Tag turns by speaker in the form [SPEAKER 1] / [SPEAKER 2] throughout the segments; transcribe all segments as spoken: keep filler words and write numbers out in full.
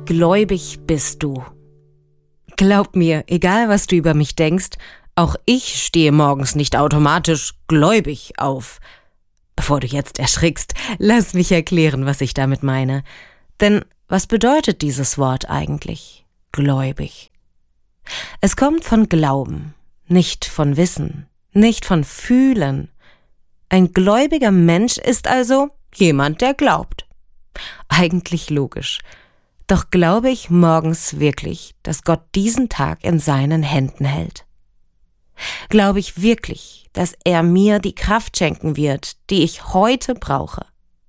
[SPEAKER 1] Gläubig bist du. Glaub mir, egal was du über mich denkst, auch ich stehe morgens nicht automatisch gläubig auf. Bevor du jetzt erschrickst, lass mich erklären, was ich damit meine. Denn was bedeutet dieses Wort eigentlich? Gläubig. Es kommt von Glauben, nicht von Wissen, nicht von Fühlen. Ein gläubiger Mensch ist also jemand, der glaubt. Eigentlich logisch. Doch glaube ich morgens wirklich, dass Gott diesen Tag in seinen Händen hält? Glaube ich wirklich, dass er mir die Kraft schenken wird, die ich heute brauche?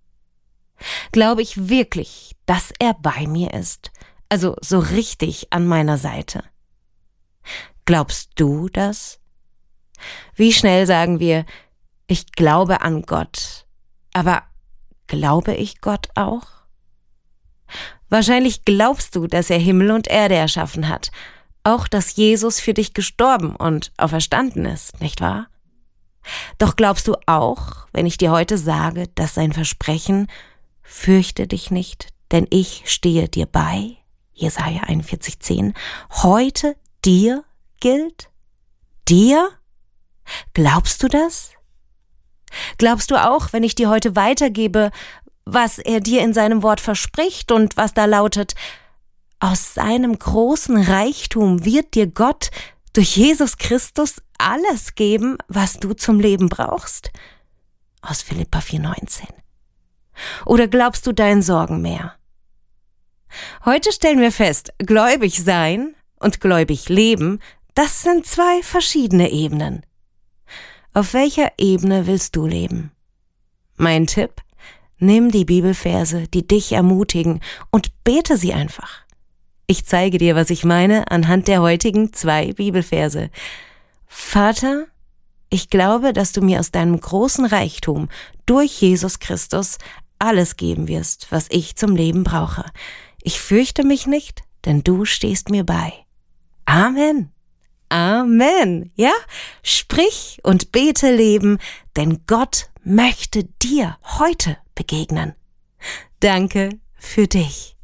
[SPEAKER 1] Glaube ich wirklich, dass er bei mir ist, also so richtig an meiner Seite? Glaubst du das? Wie schnell sagen wir, ich glaube an Gott, aber glaube ich Gott auch? Wahrscheinlich glaubst du, dass er Himmel und Erde erschaffen hat, auch dass Jesus für dich gestorben und auferstanden ist, nicht wahr? Doch glaubst du auch, wenn ich dir heute sage, dass sein Versprechen, fürchte dich nicht, denn ich stehe dir bei, Jesaja einundvierzig zehn, heute dir gilt? Dir? Glaubst du das? Glaubst du auch, wenn ich dir heute weitergebe, was er dir in seinem Wort verspricht und was da lautet: Aus seinem großen Reichtum wird dir Gott durch Jesus Christus alles geben, was du zum Leben brauchst? Aus Philipper vier neunzehn. Oder glaubst du deinen Sorgen mehr? Heute stellen wir fest, gläubig sein und gläubig leben, das sind zwei verschiedene Ebenen. Auf welcher Ebene willst du leben? Mein Tipp: Nimm die Bibelverse, die dich ermutigen, und bete sie einfach. Ich zeige dir, was ich meine, anhand der heutigen zwei Bibelverse. Vater, ich glaube, dass du mir aus deinem großen Reichtum durch Jesus Christus alles geben wirst, was ich zum Leben brauche. Ich fürchte mich nicht, denn du stehst mir bei. Amen. Amen. Ja? Sprich und bete Leben, denn Gott möchte dir heute begegnen. Danke für dich.